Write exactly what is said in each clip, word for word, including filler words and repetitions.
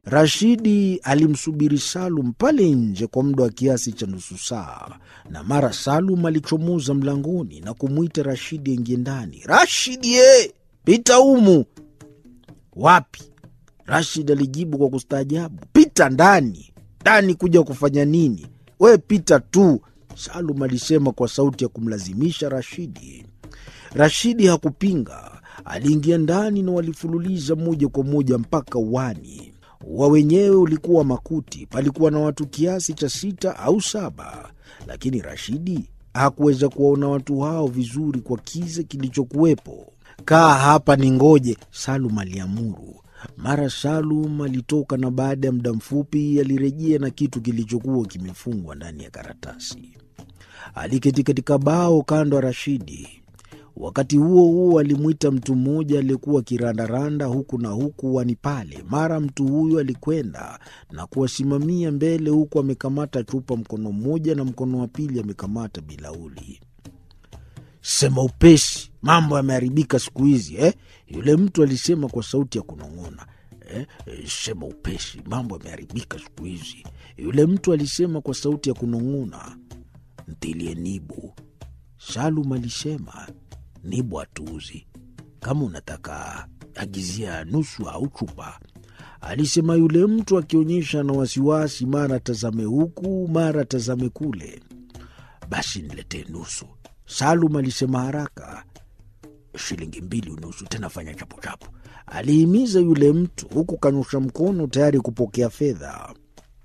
Rashidi alimsubiri Salum pale nje kwa muda wa kiasi cha nusu saa, na mara Salum alichomoza mlangoni na kumwita Rashidi aingie ndani. "Rashidi ye, pita humu." "Wapi?" Rashid alijibu kwa kustaajabu. "Pita ndani." "Ndani kuja kufanya nini? We pita tu," Salum alisema kwa sauti ya kumlazimisha Rashidi. Rashidi hakupinga. Aliingia ndani na walifululiza moja kwa moja mpaka uani. Ua wenyewe ulikuwa makuti, palikuwa na watu kiasi cha sita au saba, lakini Rashidi hakuweza kuwaona watu hao vizuri kwa kiza kilichokuwepo. "Kaa hapa ningoje," Salum aliamuru. Mara Salum alitoka na baada ya muda mfupi alirejea na kitu kilichokuwa kimefungwa ndani ya karatasi. Aliketi katika bao kando ya Rashidi. Wakati huo huo alimwita mtu mmoja aliyekuwa kirandaranda huku na huku wani pale. Mara mtu huyo alikwenda na kuwasimamia mbele huku amekamata chupa mkono mmoja na mkono wa pili amekamata bilauli. "Sema upesi, mambo yameharibika siku hizi eh?" Yule mtu alisema kwa sauti ya kunong'ona. Eh, "Sema upesi, mambo yameharibika siku hizi." Yule mtu alisema kwa sauti ya kunong'ona. "Ntilie nibu," Salum alisema. "Nibu hatuuzi. Kama unataka agizia nusu au chupa," alisema yule mtu akionyesha na wasiwasi, mara tazame huku mara tazame kule. "Basi niletee nusu," Salum alisema haraka. "Shilingi mbili unusu, tena fanya chapo chapo," alihimiza yule mtu huku kanyosha mkono tayari kupokea fedha.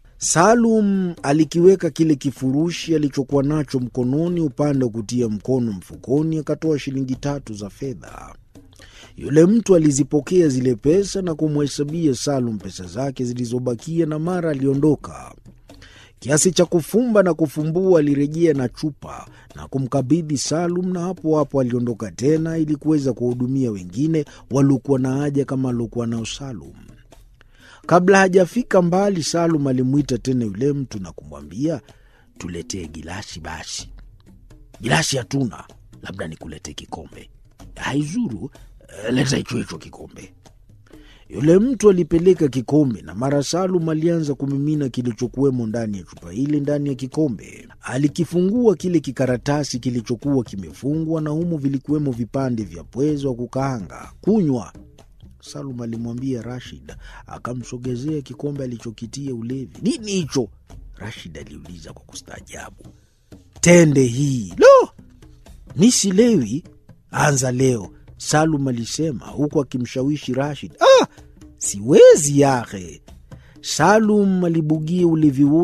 Salum alikiweka kile kifurushi alichokuwa nacho mkononi upande wa kutia mkono mfukoni, akatoa shilingi tatu za fedha. Yule mtu alizipokea zile pesa na kumhesabia Salum pesa zake zilizobakia, na mara aliondoka. Kiasi cha kufumba na kufumbua alirejea na chupa na kumkabidhi Salum, na hapo hapo aliondoka tena ili kuweza kuwahudumia wengine waliokuwa na haja kama aliokuwa nao Salum. Kabla hajafika mbali, Salum alimwita tena yule mtu na kumwambia, "Tuletee gilasi basi." "Gilasi hatuna, labda nikuletee kikombe." "Haizuru, leta hicho hicho kikombe." Yule mtu alipeleka kikombe na mara Salum alianza kumimina kilichokuwemo ndani ya chupa ile ndani ya kikombe. Alikifungua kile kikaratasi kilichokuwa kimefungwa, na humo vilikuwemo vipande vya pweza wa kukaanga. "Kunywa," Salum alimwambia Rashid, akamsogezea kikombe alichokitia ulevi. "Nini hicho?" Rashid aliuliza kwa kustaajabu. "Tende hii." "Lo, mi silewi." "Anza leo," Salum alisema huku akimshawishi Rashid. "Ah, siwezi yahe." Salum alibugia ulevi